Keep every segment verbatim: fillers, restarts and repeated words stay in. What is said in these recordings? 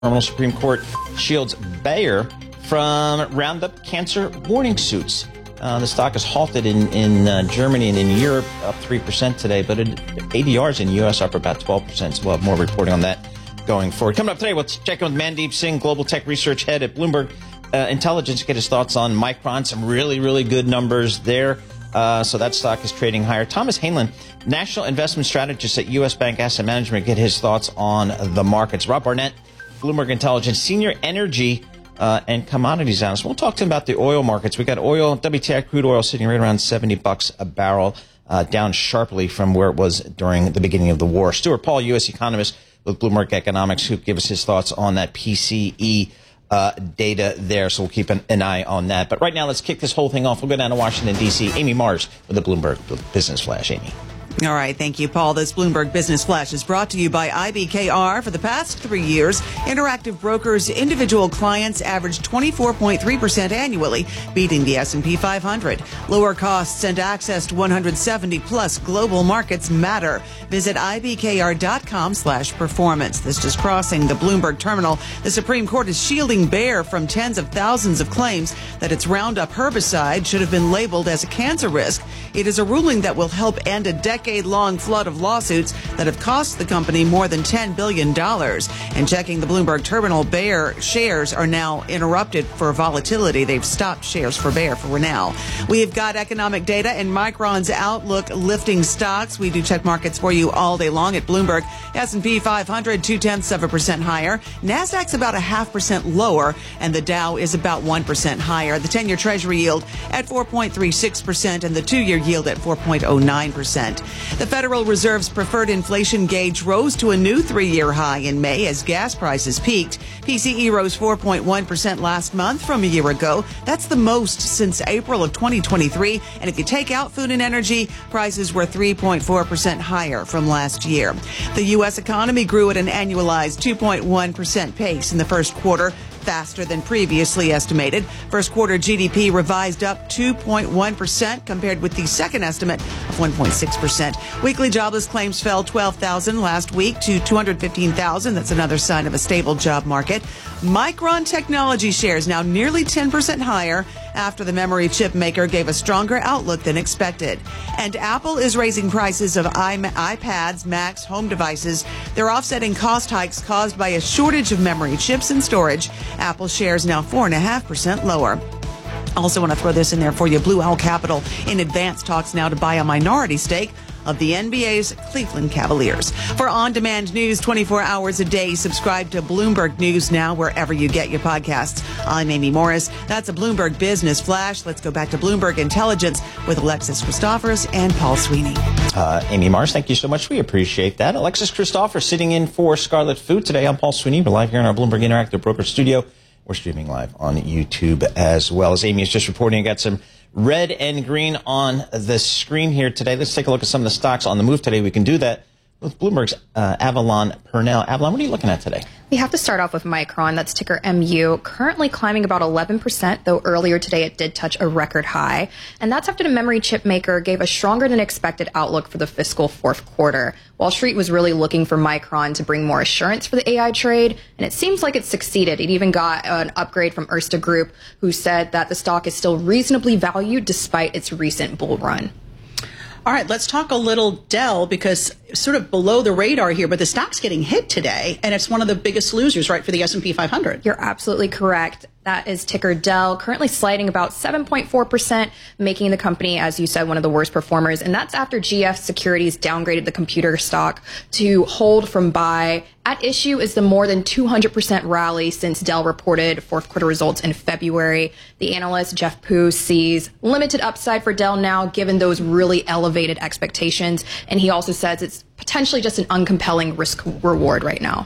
Terminal Supreme Court shields Bayer from Roundup cancer warning suits. Uh, the stock is halted in, in uh, Germany and in Europe, up three percent today, but it, A D Rs in the U S up about twelve percent. So we'll have more reporting on that going forward. Coming up today, we'll check in with Mandeep Singh, Global Tech Research Head at Bloomberg uh, Intelligence, get his thoughts on Micron. Some really, really good numbers there. Uh, so that stock is trading higher. Thomas Hainlin, National Investment Strategist at U S Bank Asset Management, get his thoughts on the markets. Rob Barnett, Bloomberg Intelligence, Senior Energy uh, and Commodities Analyst. We'll talk to him about the oil markets. We got oil, W T I crude oil sitting right around seventy bucks a barrel, uh, down sharply from where it was during the beginning of the war. Stuart Paul, U S economist with Bloomberg Economics, who give us his thoughts on that P C E uh, data there. So we'll keep an, an eye on that. But right now, let's kick this whole thing off. We'll go down to Washington, D C Amy Mars with the Bloomberg Business Flash. Amy. All right. Thank you, Paul. This Bloomberg Business Flash is brought to you by I B K R. For the past three years, Interactive Brokers' individual clients averaged twenty-four point three percent annually, beating the S and P five hundred. Lower costs and access to one hundred seventy plus global markets matter. Visit ibkr.com slash performance. This just crossing the Bloomberg terminal. The Supreme Court is shielding Bayer from tens of thousands of claims that its Roundup herbicide should have been labeled as a cancer risk. It is a ruling that will help end a decade decade-long flood of lawsuits that have cost the company more than ten billion dollars. And checking the Bloomberg terminal, Bayer shares are now interrupted for volatility. They've stopped shares for Bayer for now. We've got economic data and Micron's outlook lifting stocks. We do check markets for you all day long at Bloomberg. S and P five hundred, two-tenths of a percent higher. NASDAQ's about a half percent lower, and the Dow is about one percent higher. The ten-year Treasury yield at four point three six percent and the two-year yield at four point oh nine percent. The Federal Reserve's preferred inflation gauge rose to a new three-year high in May as gas prices peaked. P C E rose four point one percent last month from a year ago. That's the most since April of twenty twenty-three. And if you take out food and energy, prices were three point four percent higher from last year. The U S economy grew at an annualized two point one percent pace in the first quarter, faster than previously estimated. First quarter G D P revised up two point one percent compared with the second estimate of one point six percent. Weekly jobless claims fell twelve thousand last week to two hundred fifteen thousand. That's another sign of a stable job market. Micron Technology shares now nearly ten percent higher after the memory chip maker gave a stronger outlook than expected. And Apple is raising prices of iPads, Macs, home devices. They're offsetting cost hikes caused by a shortage of memory chips and storage. Apple shares now four point five percent lower. Also want to throw this in there for you. Blue Owl Capital in advanced talks now to buy a minority stake of the N B A's Cleveland Cavaliers. For on-demand news twenty-four hours a day, subscribe to Bloomberg News Now wherever you get your podcasts. I'm Amy Morris. That's a Bloomberg Business Flash. Let's go back to Bloomberg Intelligence with Alexis Christophers and Paul Sweeney. Uh, Amy Morris, thank you so much. We appreciate that. Alexis Christophers sitting in for Scarlet Food today. I'm Paul Sweeney. We're live here in our Bloomberg Interactive Broker Studio. We're streaming live on YouTube as well. As Amy is just reporting, I got some red and green on the screen here today. Let's take a look at some of the stocks on the move today. We can do that with Bloomberg's uh, Avalon Purnell. Avalon, what are you looking at today? We have to start off with Micron. That's ticker M U, currently climbing about eleven percent, though earlier today it did touch a record high. And that's after the memory chip maker gave a stronger than expected outlook for the fiscal fourth quarter. Wall Street was really looking for Micron to bring more assurance for the A I trade, and it seems like it succeeded. It even got an upgrade from Erste Group, who said that the stock is still reasonably valued despite its recent bull run. All right, let's talk a little Dell, because sort of below the radar here, but the stock's getting hit today, and it's one of the biggest losers, right, for the S and P five hundred. You're absolutely correct. That is ticker Dell, currently sliding about seven point four percent, making the company, as you said, one of the worst performers. And that's after G F Securities downgraded the computer stock to hold from buy. At issue is the more than two hundred percent rally since Dell reported fourth quarter results in February. The analyst, Jeff Poo, sees limited upside for Dell now, given those really elevated expectations. And he also says it's potentially just an uncompelling risk reward right now.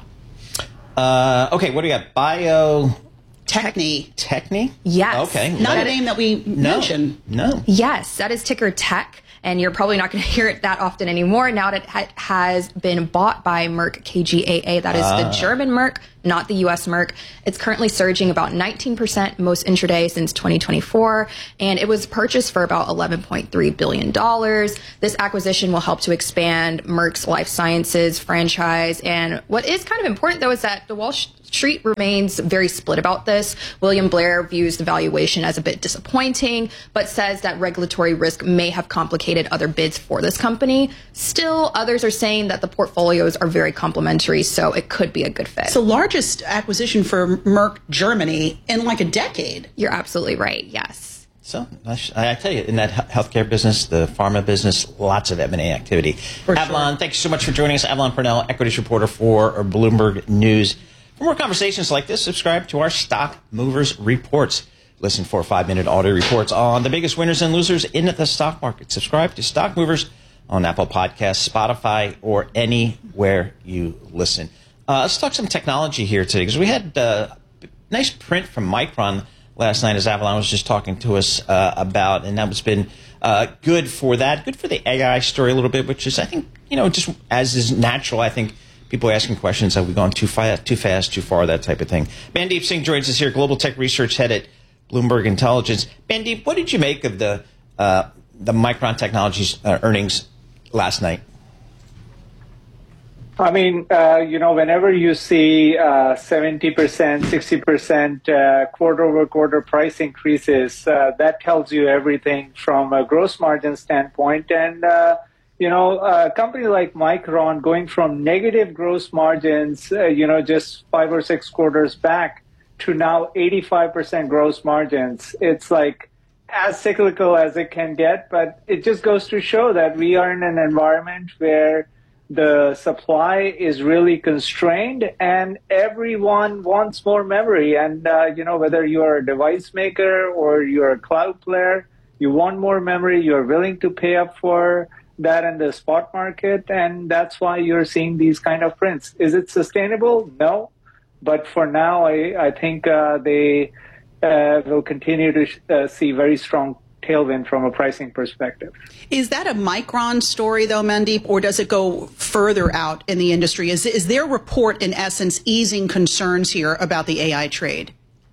Uh, okay, what do we got? Bio... Techni. Techni? Yes. Okay. Not a name that we no. mentioned. No. Yes, that is ticker Tech. and you're probably not going to hear it that often anymore now that it ha- has been bought by Merck K G A A. That is uh. the German Merck, not the U S Merck. It's currently surging about nineteen percent most intraday since twenty twenty-four, and it was purchased for about eleven point three billion dollars. This acquisition will help to expand Merck's life sciences franchise. And what is kind of important, though, is that the Wall Street remains very split about this. William Blair views the valuation as a bit disappointing, but says that regulatory risk may have complicated other bids for this company. Still, others are saying that the portfolios are very complementary, so it could be a good fit. So largest acquisition for Merck Germany in like a decade. You're absolutely right, yes. So I tell you, in that healthcare business, the pharma business, lots of M and A activity. For Avalon, sure. Thank you so much for joining us. Avalon Purnell, equities reporter for Bloomberg News. For more conversations like this, subscribe to our Stock Movers Reports. Listen for five-minute audio reports on the biggest winners and losers in the stock market. Subscribe to Stock Movers on Apple Podcasts, Spotify, or anywhere you listen. Uh, let's talk some technology here today, because we had a nice print from Micron last night, as Avalon was just talking to us uh, about, and that was been uh, good for that. Good for the A I story a little bit, which is, I think, you know, just as is natural, I think people are asking questions, have we gone too fast, too fast, too far, that type of thing. Mandeep Singh joins us here, Global Tech Research Head at Bloomberg Intelligence. Mandeep, what did you make of the uh, the Micron Technologies uh, earnings last night? I mean, uh, you know, whenever you see uh, seventy percent, sixty percent uh, quarter-over-quarter price increases, uh, that tells you everything from a gross margin standpoint. And, uh, you know, a company like Micron going from negative gross margins, uh, you know, just five or six quarters back to now eighty-five percent gross margins. It's like as cyclical as it can get, but it just goes to show that we are in an environment where the supply is really constrained and everyone wants more memory. And, uh, you know, whether you're a device maker or you're a cloud player, you want more memory, you're willing to pay up for that in the spot market. And that's why you're seeing these kind of prints. Is it sustainable? No. But for now, I, I think uh, they uh, will continue to sh- uh, see very strong tailwind from a pricing perspective. Is that a Micron story, though, Mandeep, or does it go further out in the industry? Is, is their report, in essence, easing concerns here about the A I trade?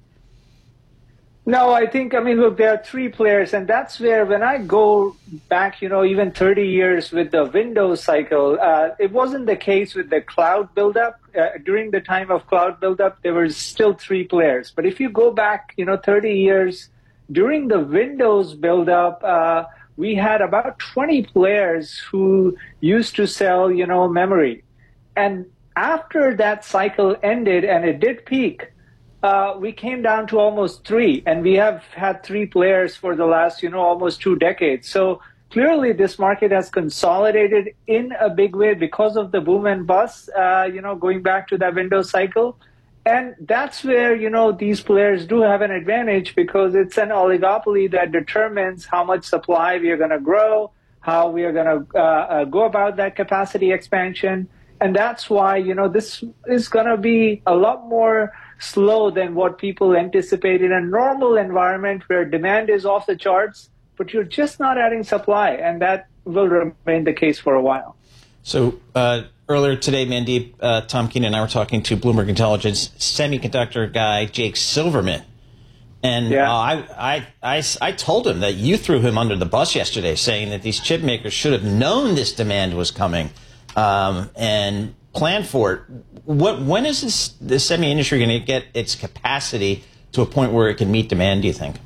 No, I think, I mean, look, there are three players, and that's where when I go back, you know, even thirty years with the Windows cycle, uh, it wasn't the case with the cloud buildup. Uh, during the time of cloud buildup, there were still three players. But if you go back, you know, thirty years, during the Windows buildup, uh, we had about twenty players who used to sell, you know, memory. And after that cycle ended, and it did peak, uh, we came down to almost three. And we have had three players for the last, you know, almost two decades. So clearly this market has consolidated in a big way because of the boom and bust, uh, you know, going back to that Windows cycle. And that's where, you know, these players do have an advantage because it's an oligopoly that determines how much supply we are going to grow, how we are going to uh, uh, go about that capacity expansion. And that's why, you know, this is going to be a lot more slow than what people anticipate in a normal environment where demand is off the charts, but you're just not adding supply. And that will remain the case for a while. So, uh, earlier today, Mandeep, uh, Tom Keenan and I were talking to Bloomberg Intelligence semiconductor guy Jake Silverman. And yeah. uh, I, I, I, I told him that you threw him under the bus yesterday, saying that these chip makers should have known this demand was coming um, and planned for it. What, when is this, the semi industry going to get its capacity to a point where it can meet demand, do you think?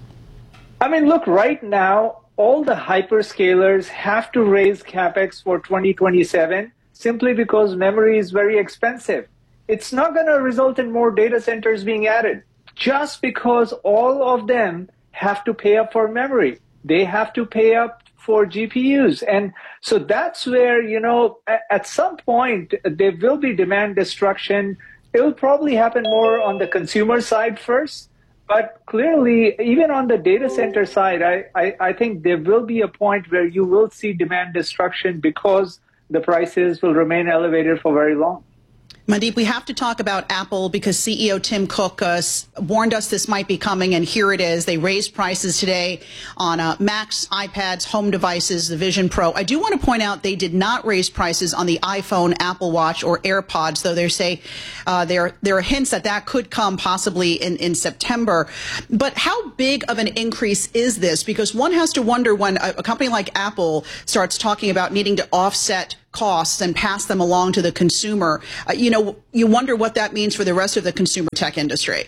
I mean, look, right now, all the hyperscalers have to raise capex for twenty twenty-seven simply because memory is very expensive. It's not going to result in more data centers being added just because all of them have to pay up for memory. They have to pay up for G P Us. And so that's where, you know, at some point, there will be demand destruction. It'll probably happen more on the consumer side first. But clearly, even on the data center side, I, I, I think there will be a point where you will see demand destruction because the prices will remain elevated for very long. Mandeep, we have to talk about Apple because C E O Tim Cook uh, warned us this might be coming, and here it is. They raised prices today on uh, Macs, iPads, home devices, the Vision Pro. I do want to point out they did not raise prices on the iPhone, Apple Watch, or AirPods, though they say uh, there, there are hints that that could come possibly in, in September. But how big of an increase is this? Because one has to wonder when a, a company like Apple starts talking about needing to offset costs and pass them along to the consumer. Uh, you know, you wonder what that means for the rest of the consumer tech industry.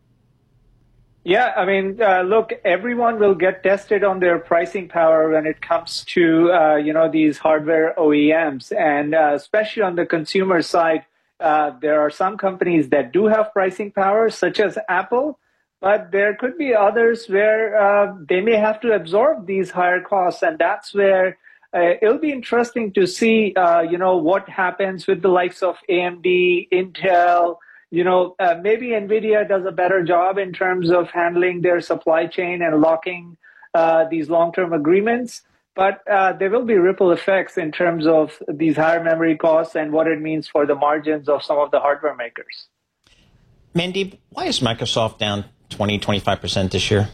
Yeah, I mean, uh, look, everyone will get tested on their pricing power when it comes to, uh, you know, these hardware O E Ms. And uh, especially on the consumer side, uh, there are some companies that do have pricing power, such as Apple, but there could be others where uh, they may have to absorb these higher costs. And that's where Uh, it'll be interesting to see, uh, you know, what happens with the likes of A M D, Intel. You know, uh, maybe NVIDIA does a better job in terms of handling their supply chain and locking uh, these long-term agreements. But uh, there will be ripple effects in terms of these higher memory costs and what it means for the margins of some of the hardware makers. Mandeep, why is Microsoft down twenty, twenty-five percent this year?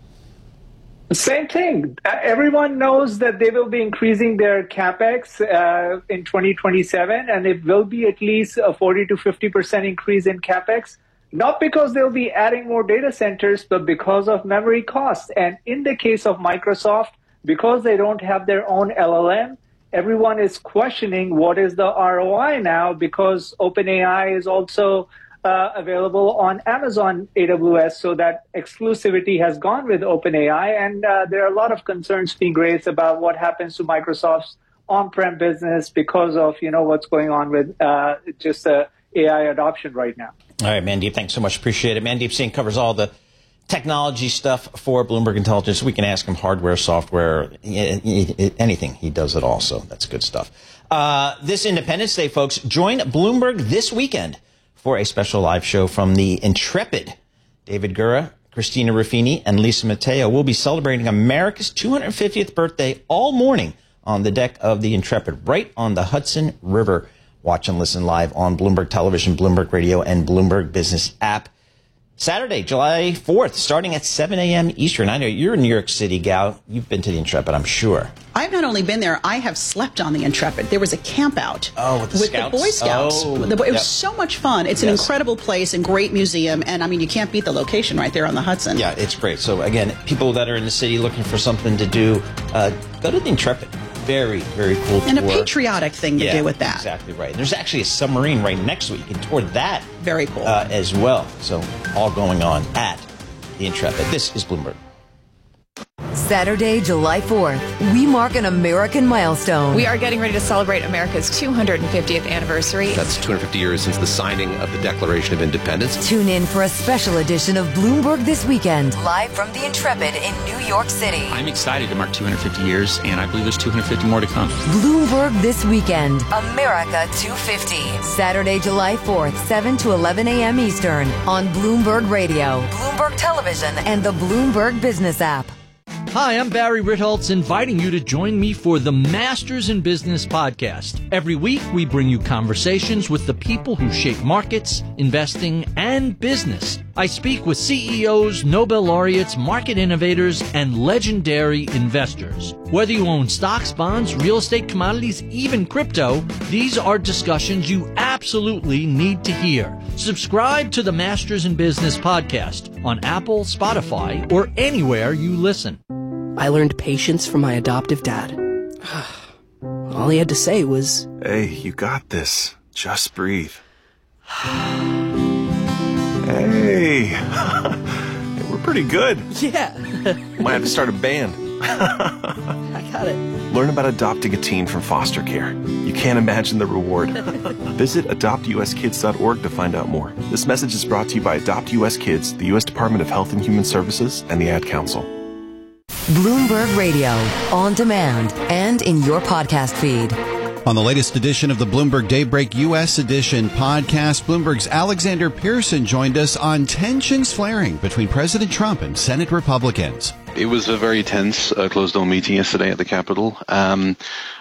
Same thing. Uh, everyone knows that they will be increasing their CapEx uh, in twenty twenty-seven, and it will be at least a forty to fifty percent increase in CapEx, not because they'll be adding more data centers, but because of memory costs. And in the case of Microsoft, because they don't have their own L L M, everyone is questioning what is the R O I now, because OpenAI is also Uh, available on Amazon A W S, so that exclusivity has gone with OpenAI, and uh, there are a lot of concerns being raised about what happens to Microsoft's on-prem business because of, you know, what's going on with uh, just uh, A I adoption right now. All right, Mandeep, thanks so much. Appreciate it. Mandeep Singh covers all the technology stuff for Bloomberg Intelligence. We can ask him hardware, software, anything. He does it all, so that's good stuff. Uh, this Independence Day, folks, join Bloomberg this weekend for a special live show from the Intrepid. David Gura, Christina Ruffini, and Lisa Mateo will be celebrating America's two hundred fiftieth birthday all morning on the deck of the Intrepid, right on the Hudson River. Watch and listen live on Bloomberg Television, Bloomberg Radio, and Bloomberg Business app. Saturday, July fourth, starting at seven a.m. Eastern. I know you're in New York City, gal. You've been to the Intrepid, I'm sure. I've not only been there, I have slept on the Intrepid. There was a camp out oh, with, the, with scouts? the Boy Scouts. Oh, the, it yep. was so much fun. It's an yes. incredible place and great museum. And, I mean, you can't beat the location right there on the Hudson. Yeah, it's great. So, again, people that are in the city looking for something to do, uh, go to the Intrepid. Very, very cool and tour. And a patriotic thing to yeah, do with that. Exactly right. There's actually a submarine right next to it. You can tour that. Very cool. Uh, as well. So, all going on at the Intrepid. This is Bloomberg. Saturday, July fourth, we mark an American milestone. We are getting ready to celebrate America's two hundred fiftieth anniversary. That's two hundred fifty years since the signing of the Declaration of Independence. Tune in for a special edition of Bloomberg This Weekend, live from the Intrepid in New York City. I'm excited to mark two hundred fifty years, and I believe there's two hundred fifty more to come. Bloomberg This Weekend, America two fifty. Saturday, July fourth, seven to eleven a.m. Eastern on Bloomberg Radio, Bloomberg Television, and the Bloomberg Business app. Hi, I'm Barry Ritholtz, inviting you to join me for the Masters in Business podcast. Every week, we bring you conversations with the people who shape markets, investing, and business. I speak with C E Os, Nobel laureates, market innovators, and legendary investors. Whether you own stocks, bonds, real estate, commodities, even crypto, these are discussions you absolutely need to hear. Subscribe to the Masters in Business podcast on Apple, Spotify, or anywhere you listen. I learned patience from my adoptive dad. All he had to say was, "Hey, you got this. Just breathe." Hey, we're pretty good. Yeah. Might have to start a band. I got it. Learn about adopting a teen from foster care. You can't imagine the reward. Visit adopt u s kids dot org to find out more. This message is brought to you by Adopt U S Kids, the U S Department of Health and Human Services, and the Ad Council. Bloomberg Radio, on demand and in your podcast feed. On the latest edition of the Bloomberg Daybreak U S Edition podcast, Bloomberg's Alexander Pearson joined us on tensions flaring between President Trump and Senate Republicans. It was a very tense uh, closed-door meeting yesterday at the Capitol. Um,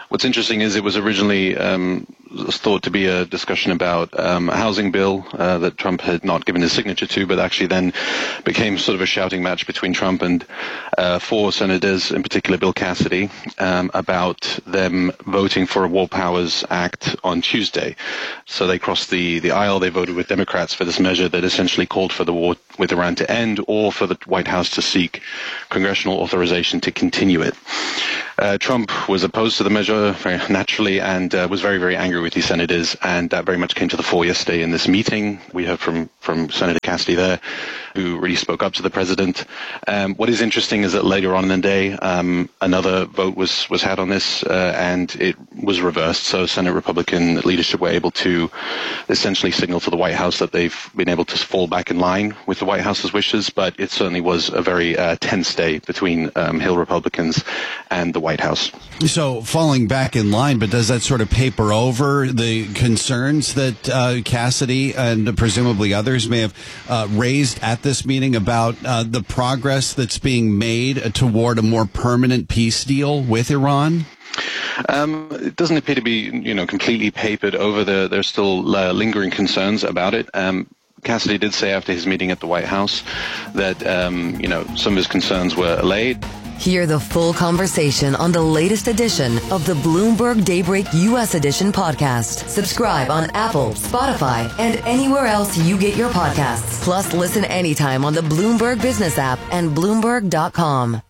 what's interesting is it was originally um, thought to be a discussion about um, a housing bill uh, that Trump had not given his signature to, but actually then became sort of a shouting match between Trump and uh, four senators, in particular Bill Cassidy, um, about them voting for a War Powers Act on Tuesday. So they crossed the, the aisle. They voted with Democrats for this measure that essentially called for the war with Iran to end, or for the White House to seek congressional authorization to continue it. Uh, Trump was opposed to the measure very naturally and uh, was very, very angry with these senators, and that very much came to the fore yesterday in this meeting. We heard from, from Senator Cassidy there, who really spoke up to the president. Um, what is interesting is that later on in the day, um, another vote was, was had on this, uh, and it was reversed. So Senate Republican leadership were able to essentially signal to the White House that they've been able to fall back in line with the White House's wishes, but it certainly was a very uh, tense day between um, Hill Republicans and the White House. So falling back in line, but does that sort of paper over the concerns that uh, Cassidy and presumably others may have uh, raised at this meeting about uh, the progress that's being made toward a more permanent peace deal with Iran? Um, it doesn't appear to be, you know, completely papered over. The, there's still uh, lingering concerns about it. Um, Cassidy did say after his meeting at the White House that, um, you know, some of his concerns were allayed. Hear the full conversation on the latest edition of the Bloomberg Daybreak U S Edition podcast. Subscribe on Apple, Spotify, and anywhere else you get your podcasts. Plus, listen anytime on the Bloomberg Business app and Bloomberg dot com.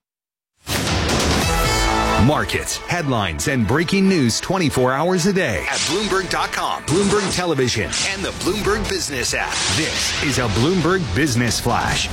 Markets, headlines, and breaking news twenty-four hours a day at Bloomberg dot com, Bloomberg Television, and the Bloomberg Business app. This is a Bloomberg Business Flash.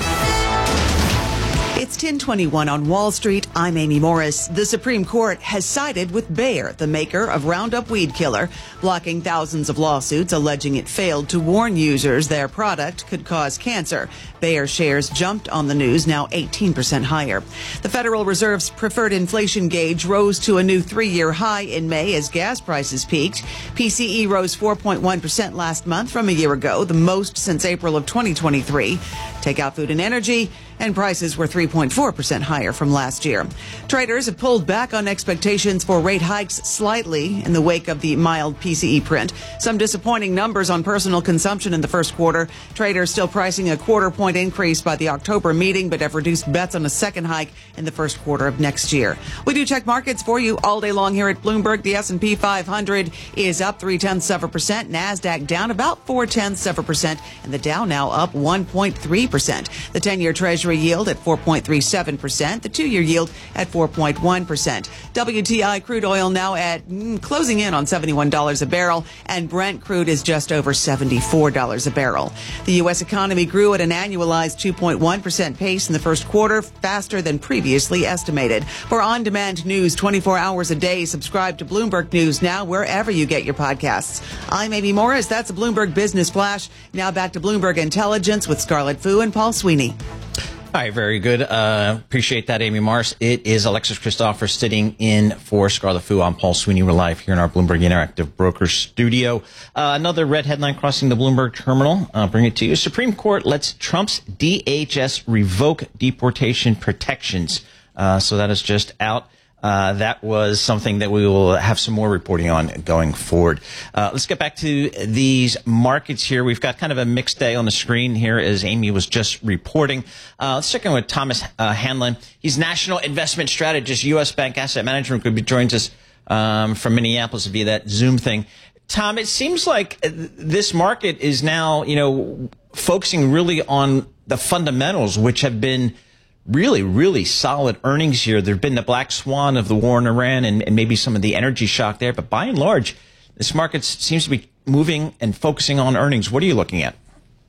It's ten twenty-one on Wall Street. I'm Amy Morris. The Supreme Court has sided with Bayer, the maker of Roundup weed killer, blocking thousands of lawsuits alleging it failed to warn users their product could cause cancer. Bayer shares jumped on the news, now eighteen percent higher. The Federal Reserve's preferred inflation gauge rose to a new three-year high in May as gas prices peaked. P C E rose four point one percent last month from a year ago, the most since April of twenty twenty-three. Take out food and energy, and prices were three point four percent higher from last year. Traders have pulled back on expectations for rate hikes slightly in the wake of the mild P C E print. Some disappointing numbers on personal consumption in the first quarter. Traders still pricing a quarter point increase by the October meeting, but have reduced bets on a second hike in the first quarter of next year. We do check markets for you all day long here at Bloomberg. The S and P five hundred is up three tenths of a percent. NASDAQ down about four tenths of a percent, and the Dow now up one point three percent. The ten-year Treasury yield at four point three seven percent. The two-year yield at four point one percent. W T I crude oil now at mm, closing in on seventy-one dollars a barrel, and Brent crude is just over seventy-four dollars a barrel. The U S economy grew at an annualized two point one percent pace in the first quarter, faster than previously estimated. For on-demand news twenty-four hours a day, subscribe to Bloomberg News now wherever you get your podcasts. I'm Amy Morris. That's a Bloomberg Business Flash. Now back to Bloomberg Intelligence with Scarlett Fu and Paul Sweeney. All right, very good. Uh, appreciate that, Amy Morris. It is Alexis Christopher sitting in for Scarlett Fu. I'm Paul Sweeney. We're live here in our Bloomberg Interactive Brokers studio. Uh, another red headline crossing the Bloomberg terminal. I'll bring it to you. Supreme Court lets Trump's D H S revoke deportation protections. Uh, so that is just out. Uh, that was something that we will have some more reporting on going forward. Uh, let's get back to these markets here. We've got kind of a mixed day on the screen here, as Amy was just reporting. Uh, let's check in with Thomas uh, Hanlon. He's National Investment Strategist, U S Bank Asset Management Group. He joins us um, from Minneapolis via that Zoom thing. Tom, it seems like this market is now, you know, focusing really on the fundamentals, which have been really, really solid earnings here. There have been the black swan of the war in Iran and, and maybe some of the energy shock there. But by and large, this market seems to be moving and focusing on earnings. What are you looking at?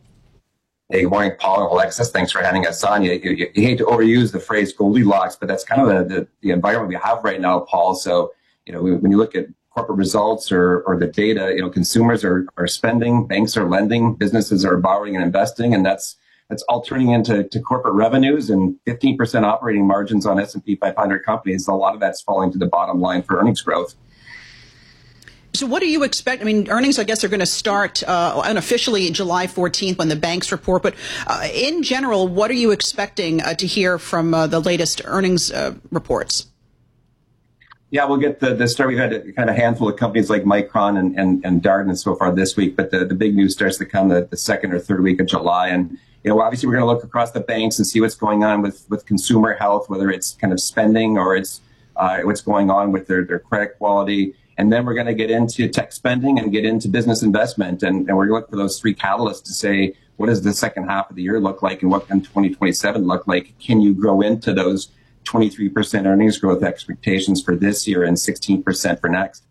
Hey, good morning, Paul and Alexis. Thanks for having us on. You, you, you hate to overuse the phrase Goldilocks, but that's kind of the, the, the environment we have right now, Paul. So, you know, when you look at corporate results or, or the data, you know, consumers are, are spending, banks are lending, businesses are borrowing and investing, and that's That's all turning into to corporate revenues and fifteen percent operating margins on S and P five hundred companies. A lot of that's falling to the bottom line for earnings growth. So what do you expect? I mean, earnings, I guess, are going to start uh, unofficially July fourteenth when the banks report. But uh, in general, what are you expecting uh, to hear from uh, the latest earnings uh, reports? Yeah, we'll get the, the start. We've had a, kind of a handful of companies like Micron and, and, and Darden so far this week, but the, the big news starts to come the, the second or third week of July. And, you know, obviously we're going to look across the banks and see what's going on with, with consumer health, whether it's kind of spending or it's uh, what's going on with their, their credit quality. And then we're going to get into tech spending and get into business investment. And, and we're going to look for those three catalysts to say, what does the second half of the year look like and what can twenty twenty-seven look like? Can you grow into those twenty-three percent earnings growth expectations for this year and sixteen percent for next?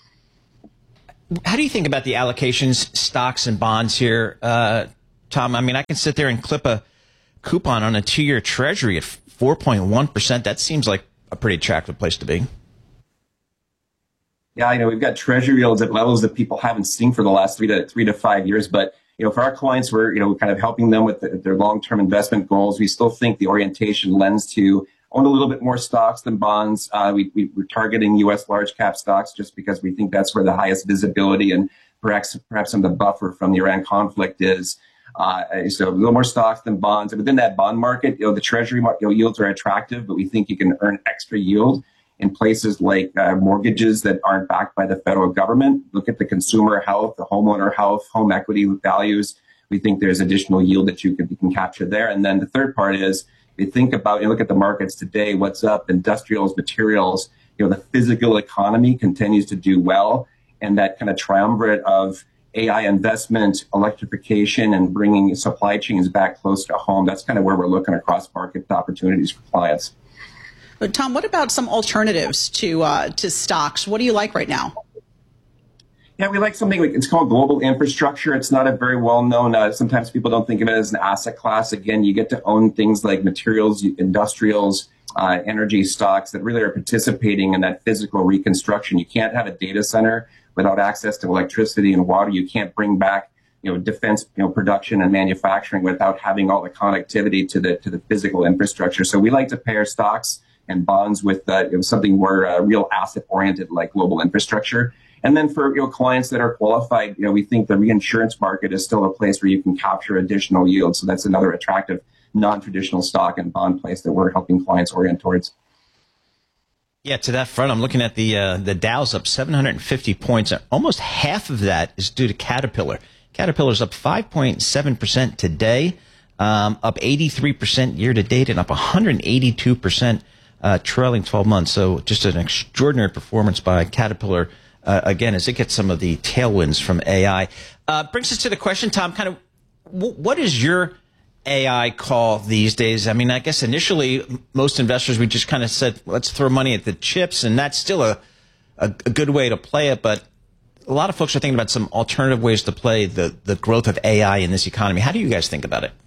How do you think about the allocations, stocks and bonds here, uh, Tom? I mean, I can sit there and clip a coupon on a two-year treasury at four point one percent. That seems like a pretty attractive place to be. Yeah, you know, we've got treasury yields at levels that people haven't seen for the last three to three to five years. But, you know, for our clients, we're, you know, kind of helping them with the, their long-term investment goals. We still think the orientation lends to own a little bit more stocks than bonds. Uh, we, we, we're targeting U S large cap stocks just because we think that's where the highest visibility and perhaps perhaps some of the buffer from the Iran conflict is. Uh, so a little more stocks than bonds. And within that bond market, you know, the treasury market, you know, yields are attractive, but we think you can earn extra yield in places like uh, mortgages that aren't backed by the federal government. Look at the consumer health, the homeowner health, home equity values. We think there's additional yield that you can, you can capture there. And then the third part is, you think about, you look at the markets today, what's up, industrials, materials, you know, the physical economy continues to do well. And that kind of triumvirate of A I investment, electrification, and bringing supply chains back close to home, that's kind of where we're looking across market opportunities for clients. But Tom, what about some alternatives to uh, to stocks? What do you like right now? Yeah, we like something like, it's called global infrastructure. It's not a very well known. Uh, sometimes people don't think of it as an asset class. Again, you get to own things like materials, industrials, uh, energy stocks that really are participating in that physical reconstruction. You can't have a data center without access to electricity and water. You can't bring back, you know, defense, you know, production and manufacturing without having all the connectivity to the to the physical infrastructure. So we like to pair stocks and bonds with uh, you know, something more uh, real asset oriented like global infrastructure. And then for, you know, clients that are qualified, you know, we think the reinsurance market is still a place where you can capture additional yield. So that's another attractive non-traditional stock and bond place that we're helping clients orient towards. Yeah, to that front, I'm looking at the uh, the Dow's up seven hundred fifty points. And almost half of that is due to Caterpillar. Caterpillar's up five point seven percent today, um, up eighty-three percent year to date, and up one hundred eighty-two percent uh, trailing twelve months. So just an extraordinary performance by Caterpillar. Uh, again, as it gets some of the tailwinds from A I. Uh, brings us to the question, Tom, kind of w- what is your A I call these days? I mean, I guess initially most investors, we just kind of said, let's throw money at the chips, and that's still a, a, a good way to play it. But a lot of folks are thinking about some alternative ways to play the, the growth of A I in this economy. How do you guys think about it?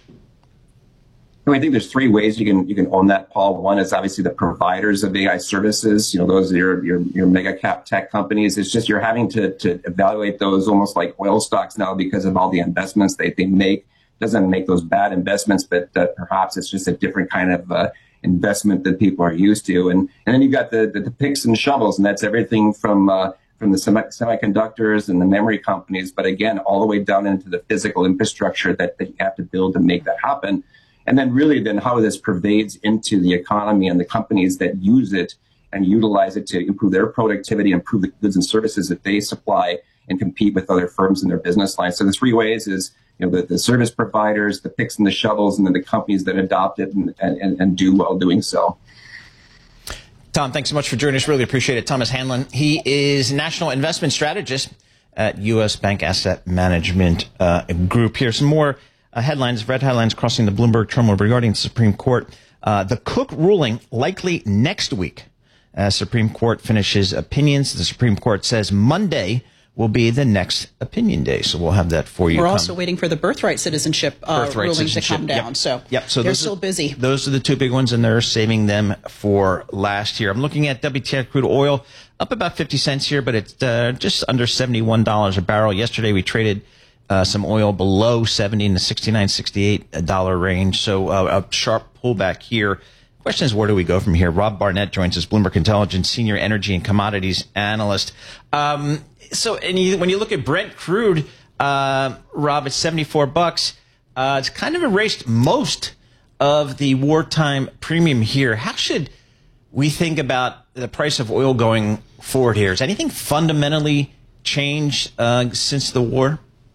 I think there's three ways you can you can own that, Paul. One is obviously the providers of A I services. You know, those are your your, your mega cap tech companies. It's just you're having to to evaluate those almost like oil stocks now because of all the investments they they make. Doesn't make those bad investments, but uh, perhaps it's just a different kind of uh, investment that people are used to. And and then you've got the the, the picks and shovels, and that's everything from uh, from the semi- semiconductors and the memory companies, but again, all the way down into the physical infrastructure that, that you have to build to make that happen. And then really then how this pervades into the economy and the companies that use it and utilize it to improve their productivity, improve the goods and services that they supply and compete with other firms in their business line. So the three ways is, you know, the, the service providers, the picks and the shovels, and then the companies that adopt it and, and, and do well doing so. Tom, thanks so much for joining us. Really appreciate it. Thomas Hanlon. He is National Investment Strategist at U S Bank Asset Management uh, Group. Here, some more Uh, headlines, red headlines crossing the Bloomberg terminal regarding the Supreme Court. Uh, the Cook ruling likely next week as Supreme Court finishes opinions. The Supreme Court says Monday will be the next opinion day. So we'll have that for you. We're come. also waiting for the birthright citizenship uh, birthright rulings citizenship. to come down. Yep. So, yep. so they're those still are, busy. Those are the two big ones, and they're saving them for last year. I'm looking at W T I crude oil up about fifty cents here, but it's uh, just under seventy-one dollars a barrel. Yesterday we traded Uh, some oil below seventy in the sixty-nine, sixty-eight dollar range. So uh, a sharp pullback here. Question is, where do we go from here? Rob Barnett joins us, Bloomberg Intelligence Senior Energy and Commodities Analyst. Um, so and you, when you look at Brent crude, uh, Rob, it's seventy-four bucks. Uh, it's kind of erased most of the wartime premium here. How should we think about the price of oil going forward here? Has anything fundamentally changed uh, since the war?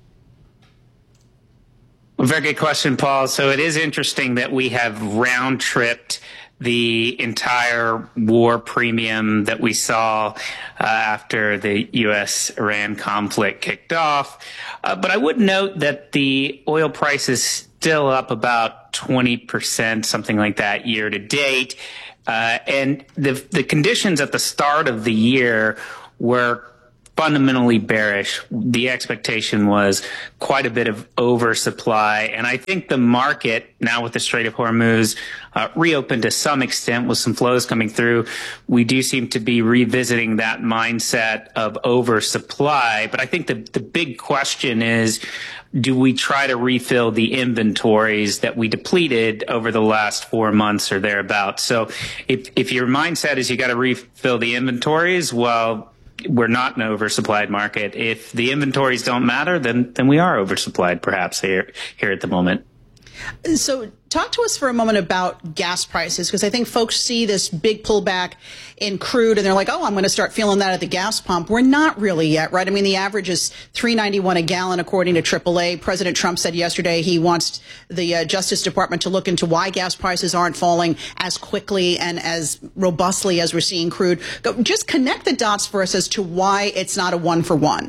Well, very good question, Paul. So it is interesting that we have round-tripped the entire war premium that we saw uh, after the U S Iran conflict kicked off. Uh, but I would note that the oil price is still up about twenty percent, something like that, year to date. Uh, and the the conditions at the start of the year were fundamentally bearish. The expectation was quite a bit of oversupply. And I think the market, now with the Strait of Hormuz uh, reopened to some extent with some flows coming through, we do seem to be revisiting that mindset of oversupply. But I think the, the big question is, do we try to refill the inventories that we depleted over the last four months or thereabouts? So if, if your mindset is you got to refill the inventories, well, we're not an oversupplied market. If the inventories don't matter, then then we are oversupplied perhaps here here at the moment. So talk to us for a moment about gas prices, because I think folks see this big pullback in crude and they're like, oh, I'm going to start feeling that at the gas pump. We're not really yet, right? I mean, the average is three ninety-one a gallon, according to triple A. President Trump said yesterday he wants the uh, Justice Department to look into why gas prices aren't falling as quickly and as robustly as we're seeing crude. Go, just connect the dots for us as to why it's not a one for one.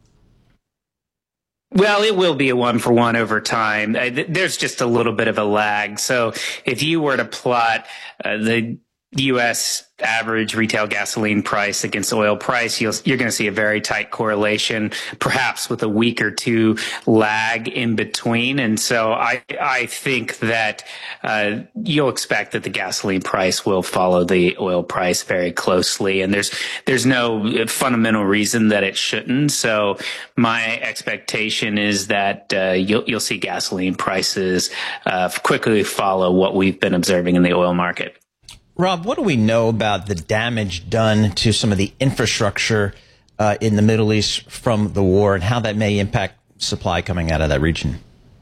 Well, it will be a one for one over time. There's just a little bit of a lag. So if you were to plot uh, the U S average retail gasoline price against oil price, you'll, you're going to see a very tight correlation, perhaps with a week or two lag in between. And so I, I think that uh, you'll expect that the gasoline price will follow the oil price very closely. And there's there's no fundamental reason that it shouldn't. So my expectation is that uh, you'll, you'll see gasoline prices uh, quickly follow what we've been observing in the oil market. Rob, what do we know about the damage done to some of the infrastructure uh, in the Middle East from the war and how that may impact supply coming out of that region?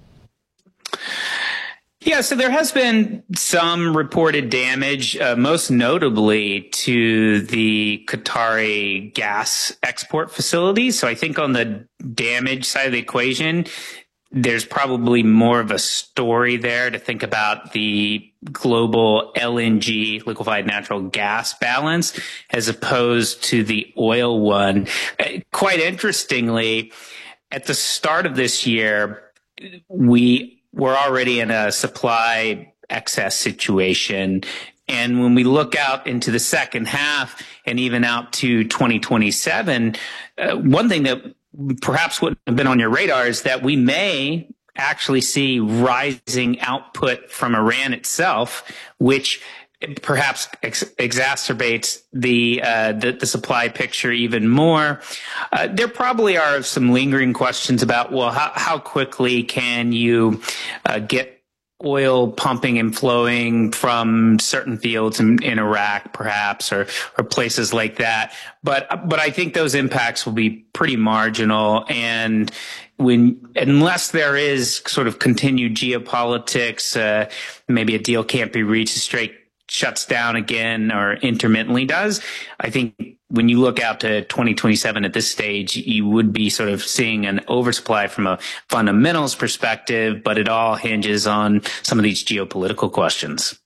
Yeah, so there has been some reported damage, uh, most notably to the Qatari gas export facilities. So I think on the damage side of the equation, there's probably more of a story there to think about the global L N G, liquefied natural gas balance, as opposed to the oil one. Quite interestingly, at the start of this year, we were already in a supply excess situation. And when we look out into the second half and even out to twenty twenty-seven, uh, one thing that perhaps wouldn't have been on your radar is that we may actually see rising output from Iran itself, which perhaps ex- exacerbates the, uh, the the supply picture even more. Uh, there probably are some lingering questions about, well, how, how quickly can you uh, get oil pumping and flowing from certain fields in, in Iraq, perhaps, or, or places like that. But, but I think those impacts will be pretty marginal. And when, unless there is sort of continued geopolitics, uh, maybe a deal can't be reached, straight shuts down again or intermittently does, I think when you look out to twenty twenty-seven at this stage, you would be sort of seeing an oversupply from a fundamentals perspective, but it all hinges on some of these geopolitical questions.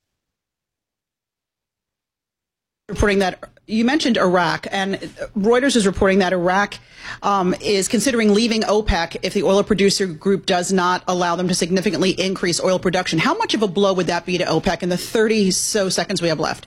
Reporting that you mentioned Iraq, and Reuters is reporting that Iraq um, is considering leaving OPEC if the oil producer group does not allow them to significantly increase oil production. How much of a blow would that be to OPEC in the thirty so seconds we have left?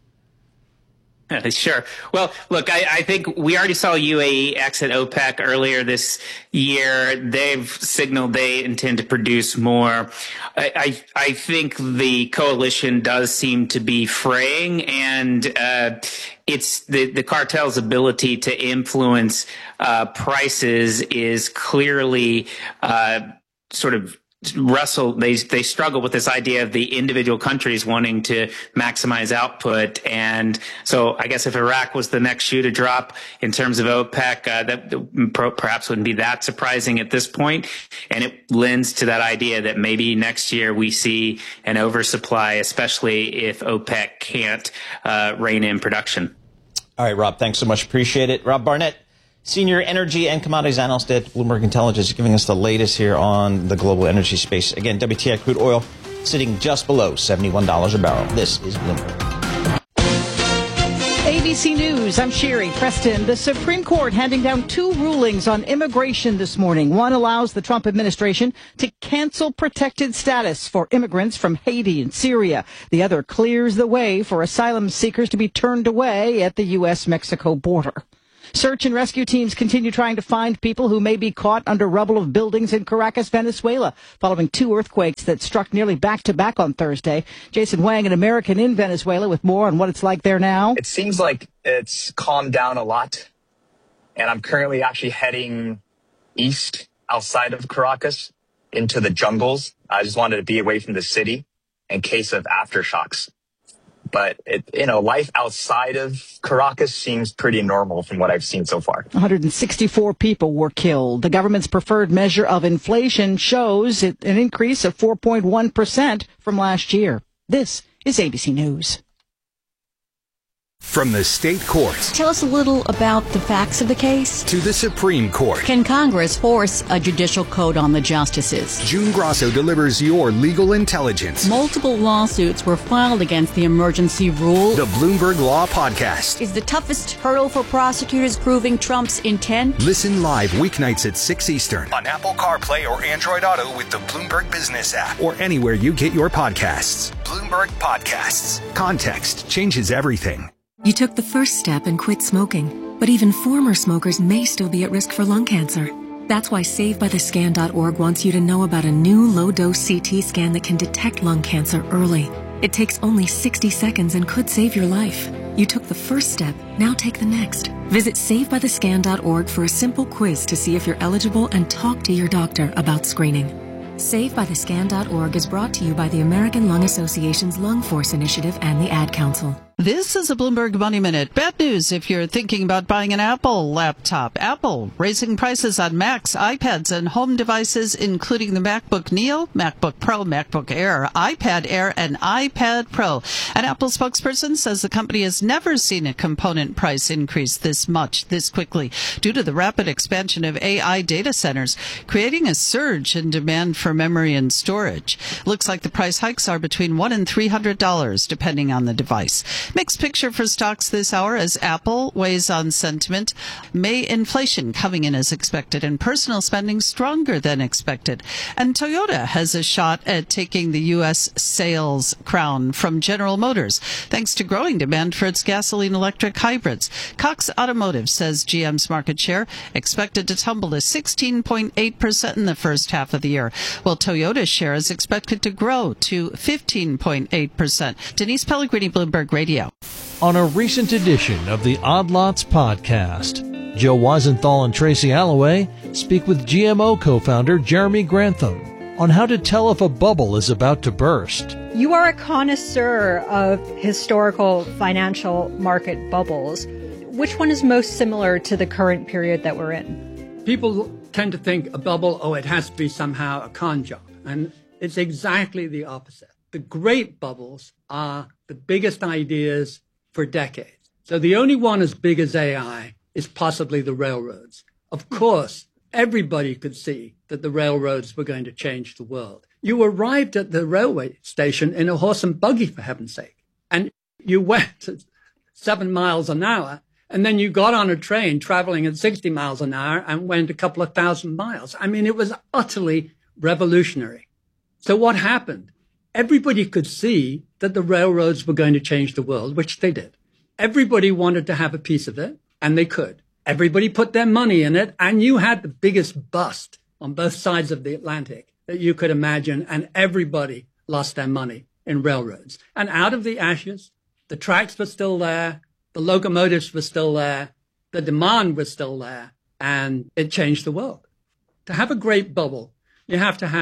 Sure. Well, look, I, I think we already saw U A E exit OPEC earlier this year. They've signaled they intend to produce more. I, I, I think the coalition does seem to be fraying, and uh, it's the, the cartel's ability to influence uh, prices is clearly uh, sort of wrestle, they they struggle with this idea of the individual countries wanting to maximize output. And so I guess if Iraq was the next shoe to drop in terms of OPEC, uh, that perhaps wouldn't be that surprising at this point. And it lends to that idea that maybe next year we see an oversupply, especially if OPEC can't uh, rein in production. All right, Rob, thanks so much. Appreciate it. Rob Barnett, Senior Energy and Commodities Analyst at Bloomberg Intelligence, giving us the latest here on the global energy space. Again, W T I crude oil sitting just below seventy-one dollars a barrel. This is Bloomberg. A B C News, I'm Sherry Preston. The Supreme Court handing down two rulings on immigration this morning. One allows the Trump administration to cancel protected status for immigrants from Haiti and Syria. The other clears the way for asylum seekers to be turned away at the U S Mexico border. Search and rescue teams continue trying to find people who may be caught under rubble of buildings in Caracas, Venezuela, following two earthquakes that struck nearly back-to-back on Thursday. Jason Wang, an American in Venezuela, with more on what it's like there now. It seems like it's calmed down a lot, and I'm currently actually heading east outside of Caracas into the jungles. I just wanted to be away from the city in case of aftershocks. But, it, you know, life outside of Caracas seems pretty normal from what I've seen so far. one hundred sixty-four people were killed. The government's preferred measure of inflation shows it, an increase of four point one percent from last year. This is A B C News. From the state courts. Tell us a little about the facts of the case. To the Supreme Court. Can Congress force a judicial code on the justices? June Grosso delivers your legal intelligence. Multiple lawsuits were filed against the emergency rule. The Bloomberg Law Podcast. Is the toughest hurdle for prosecutors proving Trump's intent? Listen live weeknights at six Eastern on Apple CarPlay or Android Auto with the Bloomberg Business app or anywhere you get your podcasts. Bloomberg Podcasts. Context changes everything. You took the first step and quit smoking, but even former smokers may still be at risk for lung cancer. That's why Save By The Scan dot org wants you to know about a new low-dose C T scan that can detect lung cancer early. It takes only sixty seconds and could save your life. You took the first step, now take the next. Visit Save By The Scan dot org for a simple quiz to see if you're eligible and talk to your doctor about screening. Save By The Scan dot org is brought to you by the American Lung Association's Lung Force Initiative and the Ad Council. This is a Bloomberg Money Minute. Bad news if you're thinking about buying an Apple laptop. Apple raising prices on Macs, iPads, and home devices, including the MacBook Neo, MacBook Pro, MacBook Air, iPad Air, and iPad Pro. An Apple spokesperson says the company has never seen a component price increase this much, this quickly, due to the rapid expansion of A I data centers, creating a surge in demand for memory and storage. Looks like the price hikes are between one and three hundred dollars, depending on the device. Mixed picture for stocks this hour as Apple weighs on sentiment. May inflation coming in as expected and personal spending stronger than expected. And Toyota has a shot at taking the U S sales crown from General Motors, thanks to growing demand for its gasoline-electric hybrids. Cox Automotive says G M's market share expected to tumble to sixteen point eight percent in the first half of the year, while Toyota's share is expected to grow to fifteen point eight percent. Denise Pellegrini, Bloomberg Radio. On a recent edition of the Odd Lots podcast, Joe Weisenthal and Tracy Alloway speak with G M O co-founder Jeremy Grantham on how to tell if a bubble is about to burst. You are a connoisseur of historical financial market bubbles. Which one is most similar to the current period that we're in? People tend to think a bubble, oh, it has to be somehow a con job. And it's exactly the opposite. The great bubbles are the biggest ideas for decades. So the only one as big as A I is possibly the railroads. Of course, everybody could see that the railroads were going to change the world. You arrived at the railway station in a horse and buggy, for heaven's sake, and you went at seven miles an hour, and then you got on a train traveling at sixty miles an hour and went a couple of thousand miles. I mean, it was utterly revolutionary. So what happened? Everybody could see that the railroads were going to change the world, which they did. Everybody wanted to have a piece of it, and they could. Everybody put their money in it, and you had the biggest bust on both sides of the Atlantic that you could imagine, and everybody lost their money in railroads. And out of the ashes, the tracks were still there, the locomotives were still there, the demand was still there, and it changed the world. To have a great bubble, you have to have